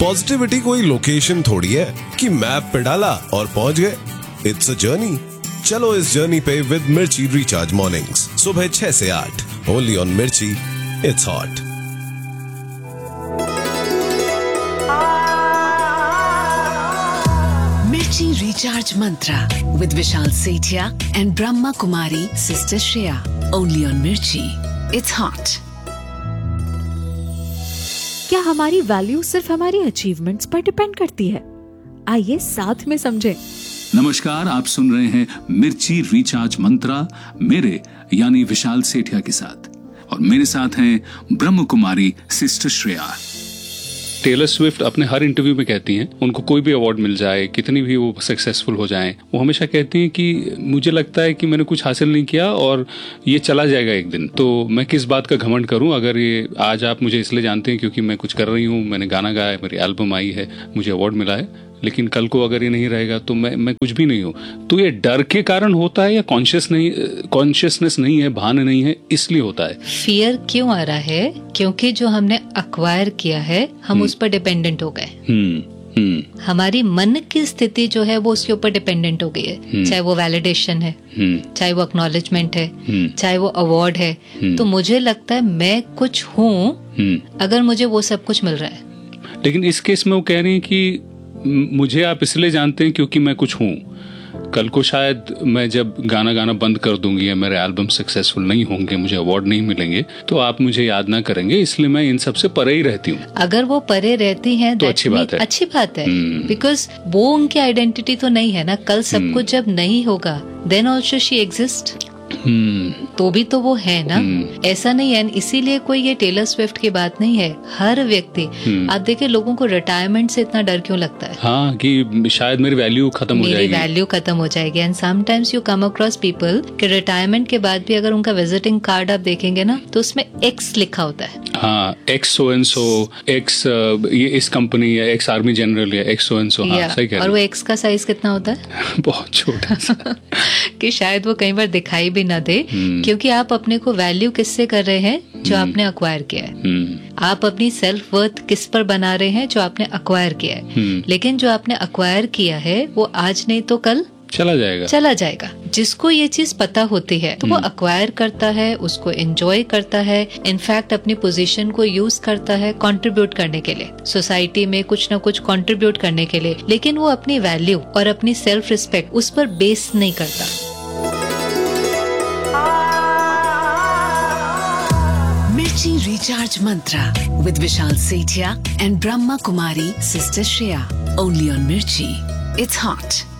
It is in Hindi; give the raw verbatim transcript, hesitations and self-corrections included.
पॉजिटिविटी कोई लोकेशन थोड़ी है कि मैप पे डाला और पहुंच गए। It's a journey. चलो इस जर्नी पे विद मिर्ची रिचार्ज मॉर्निंग्स, सुबह छह से आठ, ओनली ऑन मिर्ची। It's hot. मिर्ची recharge Mantra with Vishal Sethia and Brahma Kumari sister Shreya, only on मिर्ची। It's hot. क्या हमारी वैल्यू सिर्फ हमारी अचीवमेंट्स पर डिपेंड करती है? आइए साथ में समझें। नमस्कार, आप सुन रहे हैं मिर्ची रिचार्ज मंत्रा मेरे यानी विशाल सेठिया के साथ, और मेरे साथ हैं Brahma Kumari sister Shreya. Taylor Swift अपने हर इंटरव्यू में कहती हैं, उनको कोई भी अवार्ड मिल जाए, कितनी भी वो सक्सेसफुल हो जाएं, वो हमेशा कहती हैं कि मुझे लगता है कि मैंने कुछ हासिल नहीं किया और ये चला जाएगा एक दिन, तो मैं किस बात का घमंड करूं। अगर ये आज आप मुझे इसलिए जानते हैं क्योंकि मैं कुछ कर रही हूं, मैंने गाना गाया, मेरी एल्बम आई है, मुझे अवार्ड मिला है, लेकिन कल को अगर ये नहीं रहेगा तो मैं मैं कुछ भी नहीं हूँ। तो ये डर के कारण होता है या कॉन्शियस नहीं कॉन्शियसनेस नहीं है, भान नहीं है, इसलिए होता है? फियर क्यों आ रहा है? क्योंकि जो हमने अक्वायर किया है हम उस पर डिपेंडेंट हो गए। हम्म हम्म हमारी मन की स्थिति जो है वो उसके ऊपर डिपेंडेंट हो गई है, चाहे वो वैलिडेशन है, चाहे वो एक्नॉलेजमेंट है, चाहे वो अवार्ड है। तो मुझे लगता है मैं कुछ हूँ अगर मुझे वो सब कुछ मिल रहा है। लेकिन इस केस में वो कह रही है कि मुझे आप इसलिए जानते हैं क्योंकि मैं कुछ हूँ। कल को शायद मैं जब गाना गाना बंद कर दूंगी या मेरे एल्बम सक्सेसफुल नहीं होंगे, मुझे अवार्ड नहीं मिलेंगे, तो आप मुझे याद ना करेंगे, इसलिए मैं इन सब से परे ही रहती हूँ। अगर वो परे रहती हैं तो अच्छी बात है। अच्छी बात है, बिकॉज वो उनकी आइडेंटिटी तो नहीं है ना। कल सब कुछ जब नहीं होगा देन ऑल्सो शी एग्जिस्ट, तो भी तो वो है ना। ऐसा नहीं है, इसीलिए कोई ये टेलर स्विफ्ट की बात नहीं है। हर व्यक्ति, आप देखिए लोगों को रिटायरमेंट से इतना डर क्यों लगता है? हाँ, कि शायद मेरी वैल्यू खत्म हो जाएगी, मेरी वैल्यू खत्म हो जाएगी। And sometimes you come across people कि रिटायरमेंट के बाद भी अगर उनका विजिटिंग कार्ड आप देखेंगे ना तो उसमें एक्स लिखा होता है। हाँ, x so and so, x ये इस कंपनी या एक्स आर्मी जनरल या एक्स सो एंड सो। हाँ, सही कह रहे हैं। और वो एक्स का साइज कितना होता है? बहुत छोटा सा कि शायद वो कई बार दिखाई भी ना दे, क्योंकि आप अपने को वैल्यू किससे कर रहे हैं? जो आपने अक्वायर किया है। आप अपनी सेल्फ वर्थ किस पर बना रहे हैं? जो आपने अक्वायर किया है। लेकिन जो आपने अक्वायर किया है वो आज नहीं तो कल चला जाएगा चला जाएगा। जिसको ये चीज पता होती है तो वो अक्वायर करता है, उसको एंजॉय करता है, इनफैक्ट अपनी पोजीशन को यूज करता है कंट्रीब्यूट करने के लिए, सोसाइटी में कुछ ना कुछ कंट्रीब्यूट करने के लिए। लेकिन वो अपनी वैल्यू और अपनी सेल्फ रिस्पेक्ट उस पर बेस नहीं करता। मिर्ची recharge Mantra with Vishal Sethia and Brahma Kumari sister Shreya, only on मिर्ची। It's hot.